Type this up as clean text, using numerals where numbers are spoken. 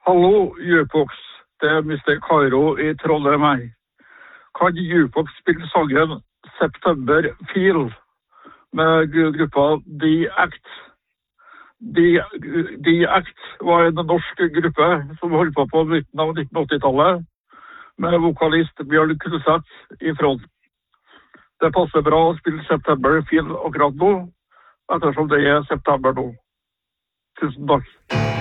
Hallo, Jukebox. Det Mr. Cairo i Trondheim her. Kan Jukebox spille sangen September Feel med gruppa The Act? The Act var en norsk gruppe som holdt på midten av 1980-tallet med vokalist Bjørn Kruseth i front. Det passer bra å spille September Feel akkurat nå, ettersom det september nå. Tusen takk.